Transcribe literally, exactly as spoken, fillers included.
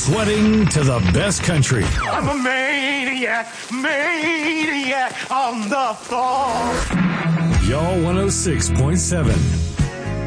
Sweating to the best country. I'm a maniac, maniac on the floor. Y'all one oh six point seven.